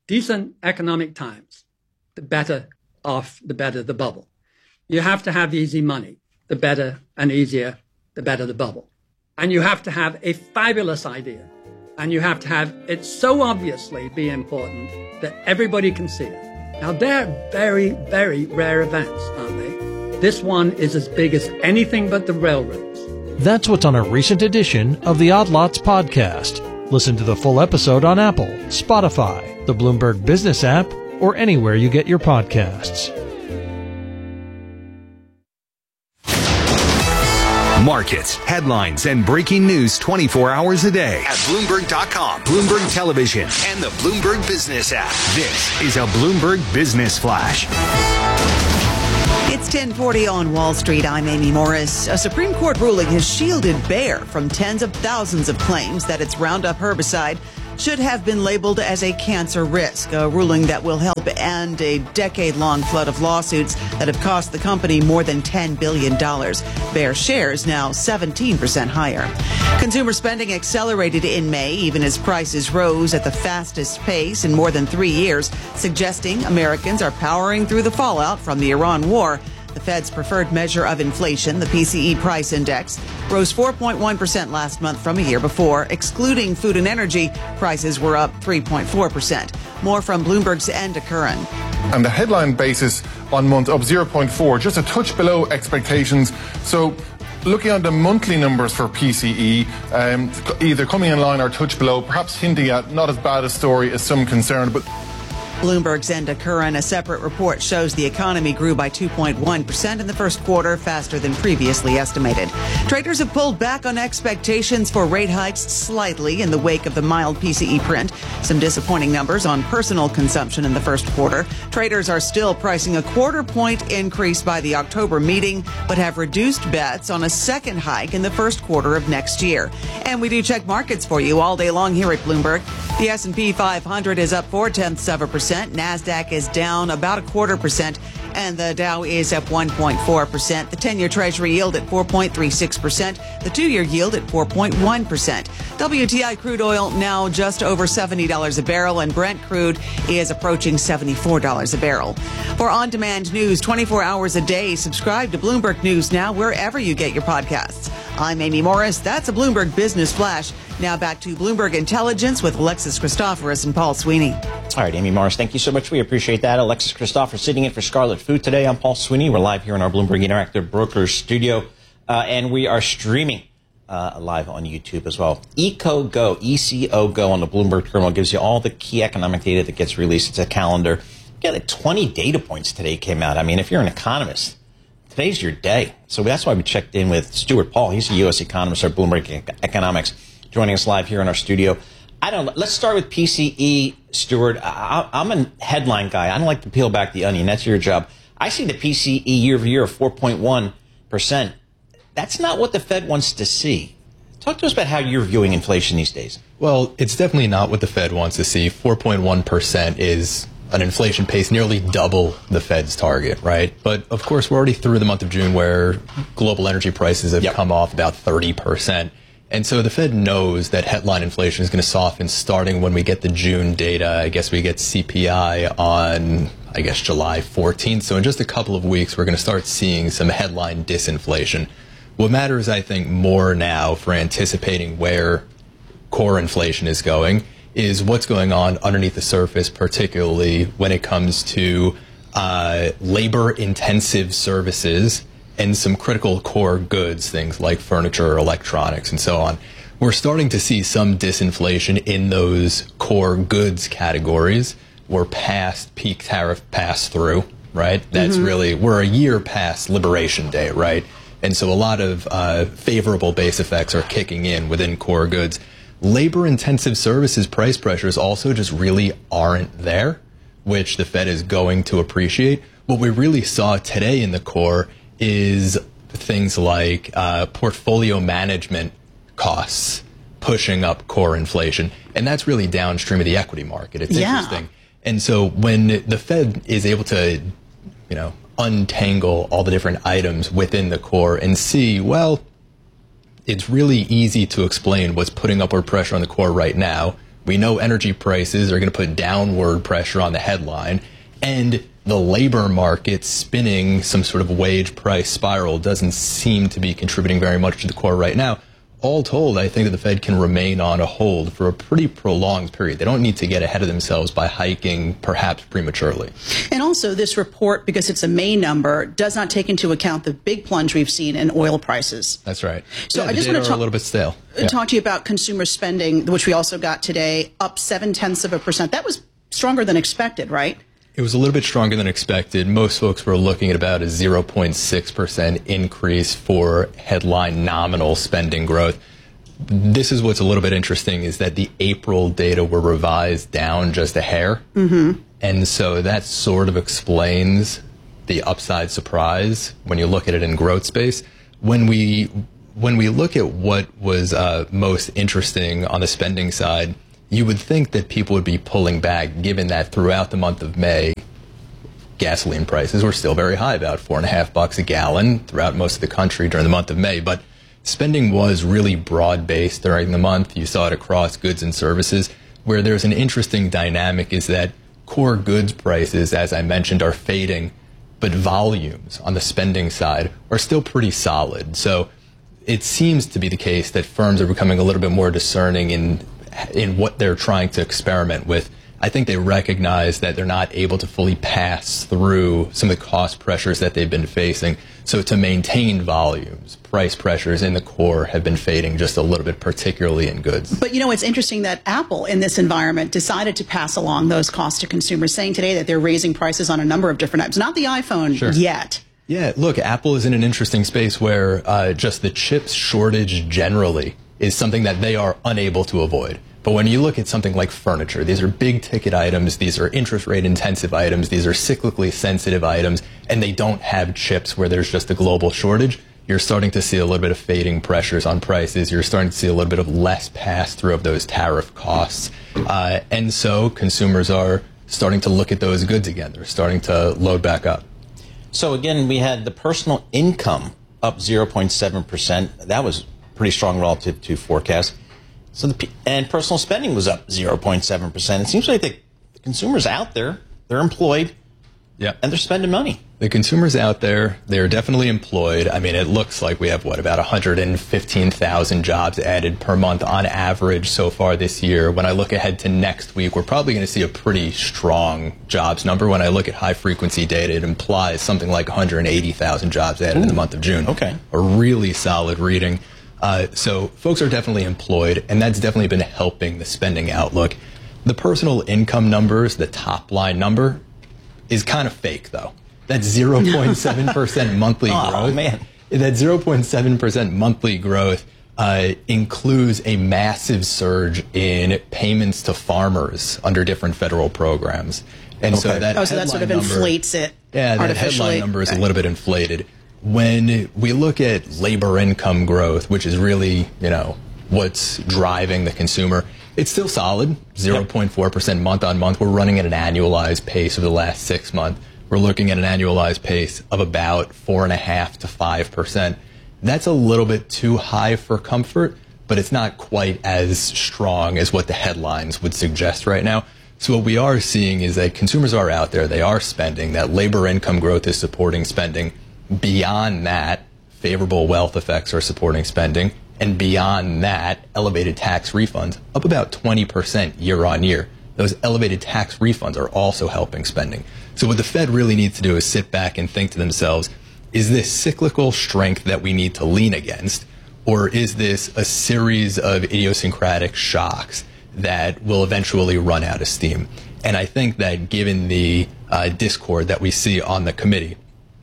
decent economic times, the better off, the better the bubble. You have to have easy money. The better and easier, the better the bubble. And you have to have a fabulous idea. And you have to have it so obviously be important that everybody can see it. Now, they're very, very rare events, aren't they? This one is as big as anything but the railroads. That's what's on a recent edition of the Odd Lots podcast. Listen to the full episode on Apple, Spotify, the Bloomberg Business app, or anywhere you get your podcasts. Markets, headlines, and breaking news twenty-four hours a day at Bloomberg dot com, Bloomberg Television, and the Bloomberg Business app. This is a Bloomberg Business Flash. It's ten forty on Wall Street. I'm Amy Morris. A Supreme Court ruling has shielded Bayer from tens of thousands of claims that its Roundup herbicide should have been labeled as a cancer risk, a ruling that will help end a decade-long flood of lawsuits that have cost the company more than ten billion dollars. Bayer shares now seventeen percent higher. Consumer spending accelerated in May, even as prices rose at the fastest pace in more than three years, suggesting Americans are powering through the fallout from the Iran war. The Fed's preferred measure of inflation, the P C E price index, rose four point one percent last month from a year before. Excluding food and energy, prices were up three point four percent. More from Bloomberg's Enda Curran. And the headline basis on month up zero point four, just a touch below expectations. So looking at the monthly numbers for P C E, um, either coming in line or a touch below, perhaps hinting at not as bad a story as some concerned, but Bloomberg's Enda Curran, a separate report shows the economy grew by two point one percent in the first quarter, faster than previously estimated. Traders have pulled back on expectations for rate hikes slightly in the wake of the mild P C E print. Some disappointing numbers on personal consumption in the first quarter. Traders are still pricing a quarter point increase by the October meeting, but have reduced bets on a second hike in the first quarter of next year. And we do check markets for you all day long here at Bloomberg. The S and P five hundred is up four tenths of a percent. NASDAQ is down about a quarter percent, and the Dow is up one point four percent. The ten-year Treasury yield at four point three six percent. The two-year yield at four point one percent. W T I crude oil now just over seventy dollars a barrel, and Brent crude is approaching seventy-four dollars a barrel. For on-demand news twenty-four hours a day, subscribe to Bloomberg News Now wherever you get your podcasts. I'm Amy Morris. That's a Bloomberg Business Flash. Now back to Bloomberg Intelligence with Alexis Christoforous and Paul Sweeney. All right, Amy Morris, thank you so much. We appreciate that. Alexis Christoforous sitting in for Scarlet Food today. I'm Paul Sweeney. We're live here in our Bloomberg Interactive Brokers studio, uh, and we are streaming uh, live on YouTube as well. EcoGo, E C O Go on the Bloomberg terminal gives you all the key economic data that gets released. It's a calendar. You got like twenty data points today came out. I mean, if you're an economist, today's your day. So that's why we checked in with Stuart Paul. He's a U S economist at Bloomberg Economics, joining us live here in our studio. I don't know. Let's start with P C E, Stuart. I, I'm a headline guy. I don't like to peel back the onion. That's your job. I see the P C E year over year of four point one percent. That's not what the Fed wants to see. Talk to us about how you're viewing inflation these days. Well, it's definitely not what the Fed wants to see. four point one percent is an inflation pace nearly double the Fed's target, right? But of course, we're already through the month of June where global energy prices have yep. come off about thirty percent. And so the Fed knows that headline inflation is going to soften starting when we get the June data. I guess we get C P I on, I guess, July fourteenth. So in just a couple of weeks, we're going to start seeing some headline disinflation. What matters, I think, more now for anticipating where core inflation is going is what's going on underneath the surface, particularly when it comes to uh, labor-intensive services and some critical core goods, things like furniture, electronics, and so on. We're starting to see some disinflation in those core goods categories. We're past peak tariff pass-through, right? That's mm-hmm. really, we're a year past Liberation Day, right? And so a lot of uh, favorable base effects are kicking in within core goods. Labor-intensive services price pressures also just really aren't there, which the Fed is going to appreciate. What we really saw today in the core is things like uh, portfolio management costs pushing up core inflation. And that's really downstream of the equity market. It's yeah. interesting. And so when the Fed is able to, you know, untangle all the different items within the core and see, well, it's really easy to explain what's putting upward pressure on the core right now, We know energy prices are going to put downward pressure on the headline, and the labor market spinning some sort of wage price spiral doesn't seem to be contributing very much to the core right now. All told, I think that the Fed can remain on a hold for a pretty prolonged period. They don't need to get ahead of themselves by hiking perhaps prematurely. And also this report, because it's a May number, does not take into account the big plunge we've seen in oil prices. That's right. So yeah, I just want to talk a little bit stale. Yeah. talk to you about consumer spending, which we also got today, up seven tenths of a percent. That was stronger than expected, right? It was a little bit stronger than expected. Most folks were looking at about a zero point six percent increase for headline nominal spending growth. This is what's a little bit interesting, is that the April data were revised down just a hair. Mm-hmm. And so that sort of explains the upside surprise when you look at it in growth space. When we when we look at what was uh, most interesting on the spending side, you would think that people would be pulling back, given that throughout the month of May, gasoline prices were still very high, about four and a half bucks a gallon throughout most of the country during the month of May. But spending was really broad-based during the month. You saw it across goods and services. Where there's an interesting dynamic is that core goods prices, as I mentioned, are fading, but volumes on the spending side are still pretty solid. So it seems to be the case that firms are becoming a little bit more discerning in in what they're trying to experiment with. I think they recognize that they're not able to fully pass through some of the cost pressures that they've been facing. So to maintain volumes, price pressures in the core have been fading just a little bit, particularly in goods. But, you know, it's interesting that Apple in this environment decided to pass along those costs to consumers, saying today that they're raising prices on a number of different items. Not the iPhone Sure. yet. Yeah, look, Apple is in an interesting space where uh, just the chip shortage generally is something that they are unable to avoid. But when you look at something like furniture, these are big ticket items, these are interest rate intensive items, these are cyclically sensitive items, and they don't have chips where there's just a global shortage. You're starting to see a little bit of fading pressures on prices. You're starting to see a little bit of less pass through of those tariff costs. Uh, and so consumers are starting to look at those goods again. They're starting to load back up. So again, we had the personal income up zero point seven percent. That was pretty strong relative to forecast. So the, and personal spending was up zero point seven percent. It seems like the, the consumers out there, they're employed, yeah, and they're spending money. The consumers out there, they're definitely employed. I mean, it looks like we have, what, about one hundred fifteen thousand jobs added per month on average so far this year. When I look ahead to next week, we're probably going to see a pretty strong jobs number. When I look at high-frequency data, it implies something like one hundred eighty thousand jobs added Ooh. in the month of June. Okay. A really solid reading. Uh, so folks are definitely employed, and that's definitely been helping the spending outlook. The personal income numbers, the top-line number, is kind of fake, though. That's zero point seven percent monthly oh, growth. Man. That zero point seven percent monthly growth uh, includes a massive surge in payments to farmers under different federal programs. And okay. so that oh, so that sort of number, inflates it Yeah, that headline number is a little bit inflated. When we look at labor income growth, which is really, you know, what's driving the consumer, it's still solid, zero point four percent month on month. We're running at an annualized pace over the last six months. We're looking at an annualized pace of about four and a half to five percent. That's a little bit too high for comfort, but it's not quite as strong as what the headlines would suggest right now. So what we are seeing is that consumers are out there, they are spending, that labor income growth is supporting spending. Beyond that, favorable wealth effects are supporting spending. And beyond that, elevated tax refunds up about twenty percent year on year. Those elevated tax refunds are also helping spending. So what the Fed really needs to do is sit back and think to themselves, is this cyclical strength that we need to lean against, or is this a series of idiosyncratic shocks that will eventually run out of steam? And I think that given the uh, discord that we see on the committee,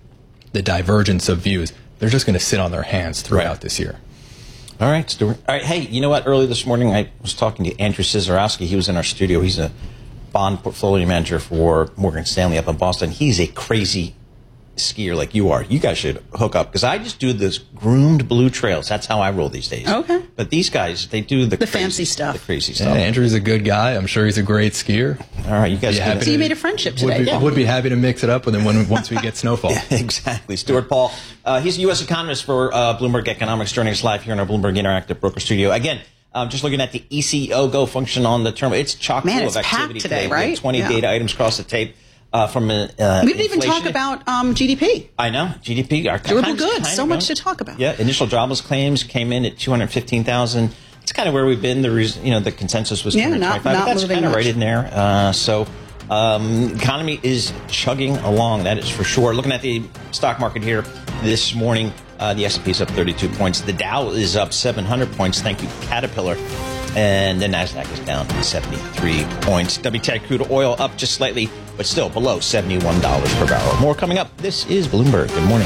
the divergence of views, they're just going to sit on their hands throughout right. this year. All right, Stuart. All right, hey, you know what? Early this morning, I was talking to Andrew Cizarowski. He was in our studio. He's a bond portfolio manager for Morgan Stanley up in Boston. He's a crazy skier like you are. You guys should hook up, because I just do this groomed blue trails. That's how I roll these days. Okay. But these guys, they do the, the crazy, fancy stuff. The crazy stuff. Yeah, Andrew's a good guy. I'm sure he's a great skier. All right, you guys. So you to, made a friendship today. Would be, yeah. would be happy to mix it up with him when once we get snowfall. Yeah, exactly. Stuart Paul. Uh, he's a U S economist for uh, Bloomberg Economics, joining us live here in our Bloomberg Interactive Broker Studio. Again, Um, just looking at the E C O Go function on the terminal, it's chock full Man, of it's activity packed today, We had right? twenty Yeah. data items across the tape uh, from uh, We didn't even inflation. talk about um, G D P. I know G D P. Our Durable time's goods. kind So of much going. to talk about. Yeah, initial jobless claims came in at two hundred fifteen thousand. It's kind of where we've been. The reason, you know, the consensus was Yeah, two hundred not- twenty-five, not but that's moving kind of much. right in there. Uh, so, um, economy is chugging along. That is for sure. Looking at the stock market here this morning, uh, the S and P is up thirty-two points. The Dow is up seven hundred points. Thank you, Caterpillar. And the Nasdaq is down seventy-three points. W T I crude oil up just slightly, but still below seventy-one dollars per barrel. More coming up. This is Bloomberg. Good morning.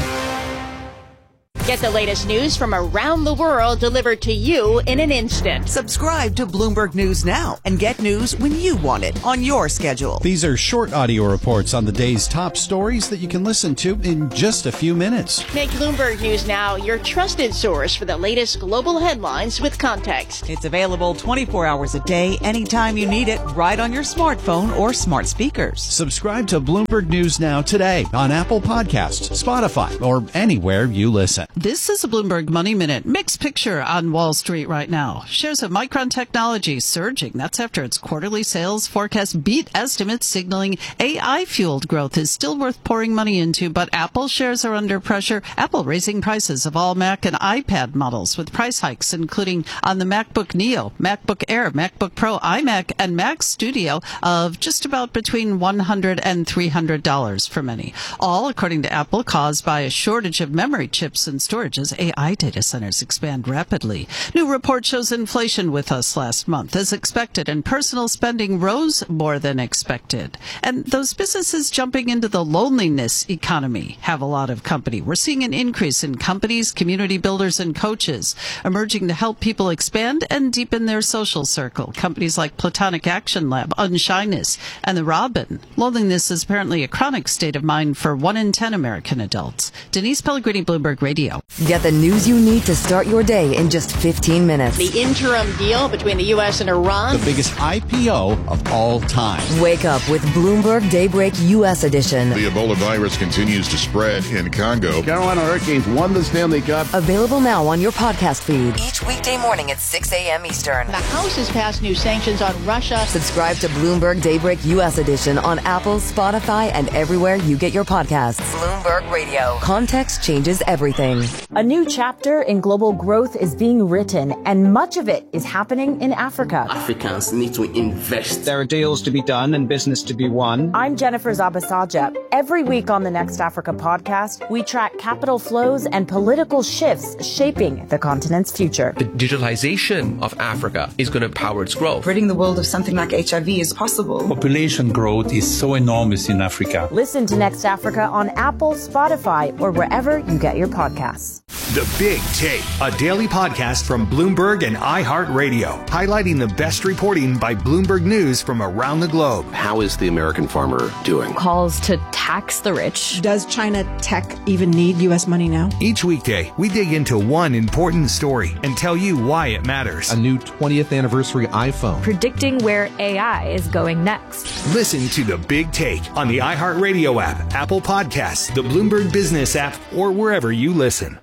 Get the latest news from around the world delivered to you in an instant. Subscribe to Bloomberg News now and get news when you want it on your schedule. These are short audio reports on the day's top stories that you can listen to in just a few minutes. Make Bloomberg News Now your trusted source for the latest global headlines with context. It's available twenty-four hours a day, anytime you need it, right on your smartphone or smart speakers. Subscribe to Bloomberg News Now today on Apple Podcasts, Spotify, or anywhere you listen. This is a Bloomberg Money Minute. Mixed picture on Wall Street right now. Shares of Micron Technology surging. That's after its quarterly sales forecast beat estimates, signaling A I-fueled growth is still worth pouring money into, but Apple shares are under pressure. Apple raising prices of all Mac and iPad models with price hikes, including on the MacBook Neo, MacBook Air, MacBook Pro, iMac, and Mac Studio of just about between one hundred dollars and three hundred dollars for many. All, according to Apple, caused by a shortage of memory chips and storage as A I data centers expand rapidly. New report shows inflation with us last month as expected, and personal spending rose more than expected. And those businesses jumping into the loneliness economy have a lot of company. We're seeing an increase in companies, community builders, and coaches emerging to help people expand and deepen their social circle. Companies like Platonic Action Lab, Unshyness, and The Robin. Loneliness is apparently a chronic state of mind for one in ten American adults. Denise Pellegrini, Bloomberg Radio. Get the news you need to start your day in just fifteen minutes. The interim deal between the U S and Iran. The biggest I P O of all time. Wake up with Bloomberg Daybreak U S edition. The Ebola virus continues to spread in Congo. Carolina Hurricanes won the Stanley Cup. Available now on your podcast feed. Each weekday morning at six a.m. Eastern. The House has passed new sanctions on Russia. Subscribe to Bloomberg Daybreak U S edition on Apple, Spotify, and everywhere you get your podcasts. Bloomberg Radio. Context changes everything. A new chapter in global growth is being written, and much of it is happening in Africa. Africans need to invest. There are deals to be done and business to be won. I'm Jennifer Zabasaja. Every week on the Next Africa podcast, we track capital flows and political shifts shaping the continent's future. The digitalization of Africa is going to power its growth. Ridding the world of something like H I V is possible. Population growth is so enormous in Africa. Listen to Next Africa on Apple, Spotify, or wherever you get your podcasts. The Big Take, a daily podcast from Bloomberg and iHeartRadio, highlighting the best reporting by Bloomberg News from around the globe. How is the American farmer doing? Calls to tax the rich. Does China tech even need U S money now? Each weekday, we dig into one important story and tell you why it matters. A new twentieth anniversary iPhone. Predicting where A I is going next. Listen to The Big Take on the iHeartRadio app, Apple Podcasts, the Bloomberg Business app, or wherever you listen.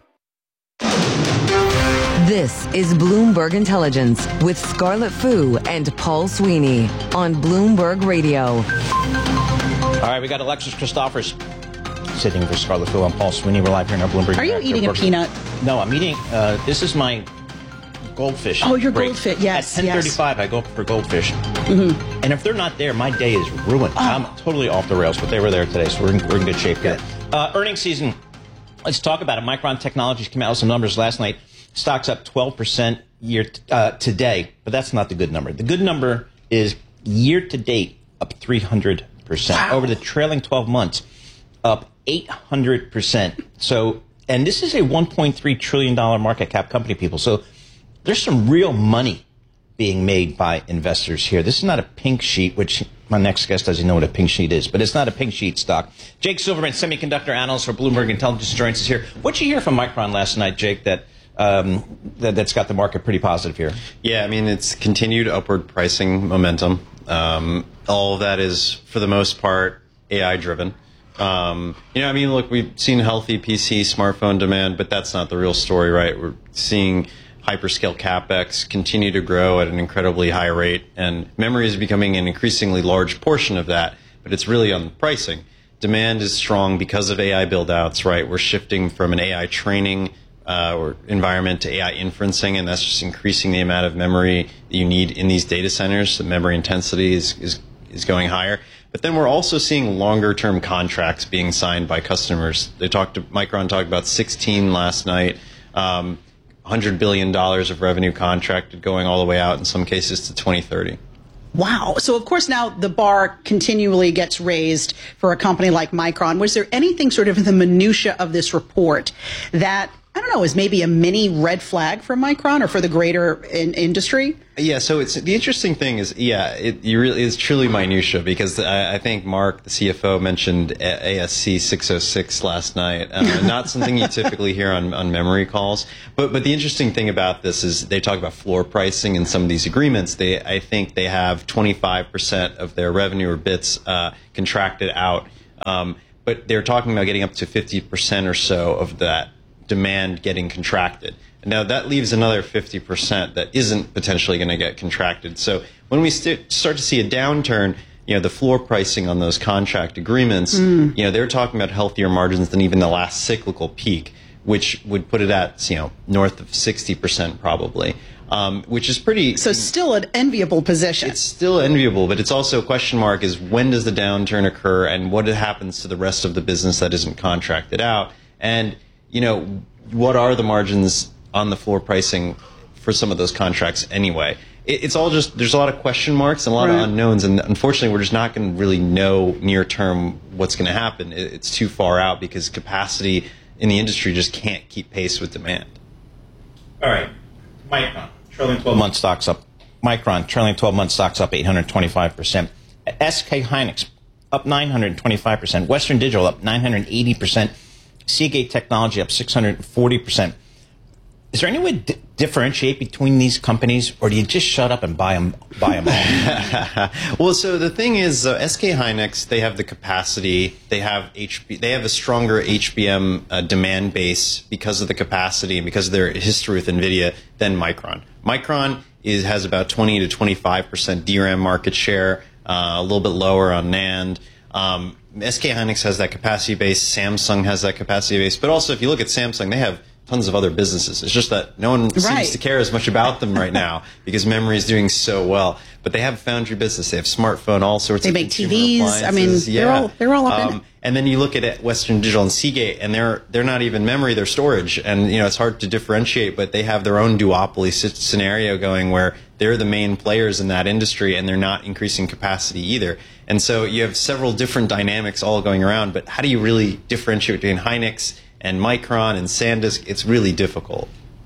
This is Bloomberg Intelligence with Scarlett Fu and Paul Sweeney on Bloomberg Radio. All right, we got Alexis Christophers sitting for Scarlett Fu and Paul Sweeney. We're live here in our Bloomberg. Are you eating a peanut? No, I'm eating. Uh, this is my goldfish. Oh, your break. goldfish. Yes. At ten thirty-five, yes. I go for goldfish. Mm-hmm. And if they're not there, my day is ruined. Oh. I'm totally off the rails, but they were there today, so we're in, we're in good shape here. Uh, earnings season. Let's talk about it. Micron Technologies came out with some numbers last night. Stock's up twelve percent year t- uh, today, but that's not the good number. The good number is year to date up three hundred percent. Wow. Over the trailing twelve months, up eight hundred percent. So, and this is a one point three trillion dollars market cap company, people. So there's some real money being made by investors here. This is not a pink sheet, which my next guest doesn't know what a pink sheet is, but it's not a pink sheet stock. Jake Silverman, semiconductor analyst for Bloomberg Intelligence, joins us here. What'd you hear from Micron last night, Jake, that Um, that, that's got the market pretty positive here? Yeah, I mean, it's continued upward pricing momentum. Um, all of that is, for the most part, A I-driven. Um, you know, I mean, look, we've seen healthy P C, smartphone demand, but that's not the real story, right? We're seeing hyperscale capex continue to grow at an incredibly high rate, and memory is becoming an increasingly large portion of that, but it's really on the pricing. Demand is strong because of A I build-outs, right? We're shifting from an A I training uh, or environment to A I inferencing, and that's just increasing the amount of memory that you need in these data centers. The memory intensity is, is, is going higher. But then we're also seeing longer-term contracts being signed by customers. They talked to, Micron talked about sixteen last night, um, one hundred billion dollars of revenue contracted going all the way out in some cases to twenty thirty. Wow. So, of course, now the bar continually gets raised for a company like Micron. Was there anything sort of in the minutia of this report that, I don't know, is maybe a mini red flag for Micron or for the greater in industry? Yeah, so it's the interesting thing is, yeah, it you really is truly minutia, because I, I think Mark, the C F O, mentioned A S C six oh six last night. Uh, not something you typically hear on, on memory calls. But but the interesting thing about this is they talk about floor pricing in some of these agreements. They I think they have twenty-five percent of their revenue or bits uh, contracted out, um, but they're talking about getting up to fifty percent or so of that demand getting contracted. Now, that leaves another fifty percent that isn't potentially going to get contracted. So when we st- start to see a downturn, you know, the floor pricing on those contract agreements, mm. you know, they're talking about healthier margins than even the last cyclical peak, which would put it at, you know, north of sixty percent probably, um, which is pretty... So still an enviable position. It's still enviable, but it's also a question mark is when does the downturn occur and what happens to the rest of the business that isn't contracted out? And, you know, what are the margins on the floor pricing for some of those contracts anyway? It, it's all just, there's a lot of question marks and a lot right. of unknowns, and unfortunately we're just not going to really know near term what's going to happen. It, it's too far out because capacity in the industry just can't keep pace with demand. All right, Micron, trailing twelve month stocks up. Micron, trailing twelve month stocks up eight hundred twenty-five percent. S K Hynix up nine hundred twenty-five percent. Western Digital up nine hundred eighty percent. Seagate Technology up six hundred forty percent. Is there any way to differentiate between these companies, or do you just shut up and buy them, buy them all? Well, so the thing is, uh, S K Hynix, they have the capacity, they have H B, they have a stronger H B M uh, demand base because of the capacity and because of their history with NVIDIA than Micron. Micron is has about twenty to twenty-five percent D RAM market share, uh, a little bit lower on NAND. Um, S K Hynix has that capacity base. Samsung has that capacity base. But also, if you look at Samsung, they have tons of other businesses. It's just that no one right. seems to care as much about them right now because memory is doing so well. But they have a foundry business. They have smartphone, all sorts they of They make T Vs. I mean, yeah. they're all they're all up um, in it. And then you look at Western Digital and Seagate, and they're they're not even memory; they're storage. And you know, it's hard to differentiate. But they have their own duopoly scenario going where they're the main players in that industry, and they're not increasing capacity either. And so you have several different dynamics all going around. But how do you really differentiate between Hynix and Micron and SanDisk? It's really difficult.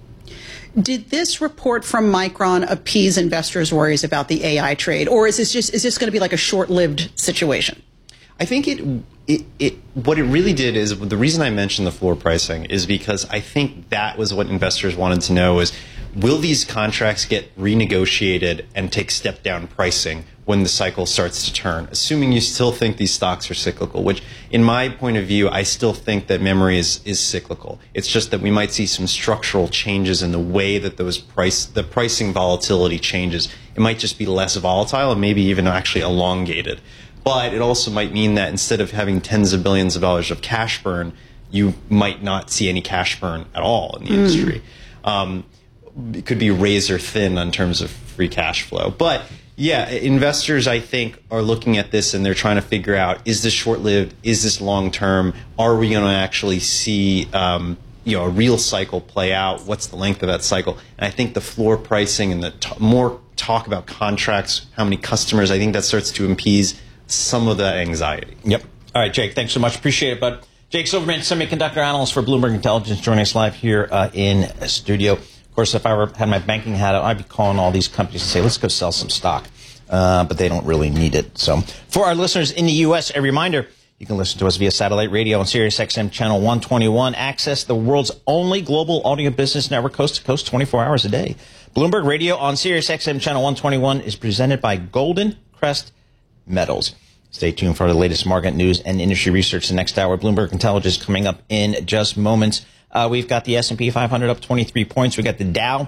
Did this report from Micron appease investors' worries about the A I trade, or is this just is this going to be like a short-lived situation? I think it, it, it, what it really did is, the reason I mentioned the floor pricing is because I think that was what investors wanted to know is, will these contracts get renegotiated and take step-down pricing when the cycle starts to turn, assuming you still think these stocks are cyclical, which in my point of view, I still think that memory is, is cyclical. It's just that we might see some structural changes in the way that those price, the pricing volatility changes. It might just be less volatile and maybe even actually elongated. But it also might mean that instead of having tens of billions of dollars of cash burn, you might not see any cash burn at all in the mm. industry. Um, it could be razor thin in terms of free cash flow. But yeah, investors, I think, are looking at this and they're trying to figure out, is this short-lived? Is this long-term? Are we going to actually see um, you know, a real cycle play out? What's the length of that cycle? And I think the floor pricing and the t- more talk about contracts, how many customers, I think that starts to appease some of that anxiety. Yep. All right, Jake, thanks so much. Appreciate it, bud. Jake Silverman, semiconductor analyst for Bloomberg Intelligence, joining us live here uh, in studio. Of course, if I were, had my banking hat on, I'd be calling all these companies and say, let's go sell some stock. Uh, but they don't really need it. So for our listeners in the U S, a reminder, you can listen to us via satellite radio on Sirius X M channel one twenty-one. Access the world's only global audio business network, coast to coast, twenty-four hours a day. Bloomberg Radio on Sirius X M channel one twenty-one is presented by Golden Crest Metals. Stay tuned for the latest market news and industry research the next hour. Bloomberg Intelligence coming up in just moments. Uh, we've got the S and P five hundred up twenty-three points. We got the Dow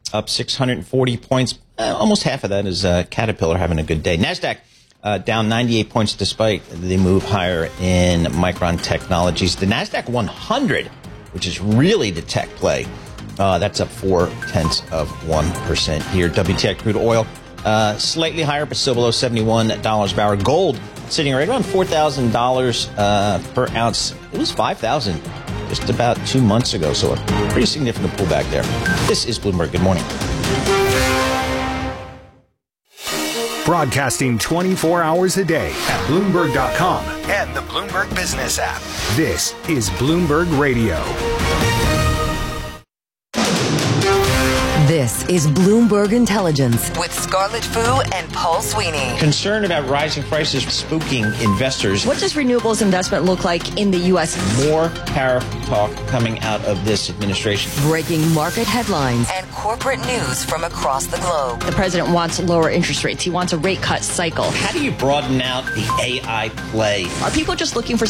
up six hundred forty points. Uh, almost half of that is uh, Caterpillar having a good day. NASDAQ uh, down ninety-eight points despite the move higher in Micron Technologies. The NASDAQ one hundred, which is really the tech play, uh, that's up four tenths of one percent here. W T I crude oil uh, slightly higher, but still below seventy-one dollars a barrel. Gold sitting right around four thousand dollars uh, per ounce. It was five thousand dollars just about two months ago, so a pretty significant pullback there. This is Bloomberg. Good morning. Broadcasting twenty-four hours a day at Bloomberg dot com and the Bloomberg Business app. This is Bloomberg Radio. This is Bloomberg Intelligence with Scarlett Fu and Paul Sweeney. Concern about rising prices spooking investors. What does renewables investment look like in the U S? More tariff talk coming out of this administration. Breaking market headlines and corporate news from across the globe. The president wants lower interest rates. He wants a rate cut cycle. How do you broaden out the A I play? Are people just looking for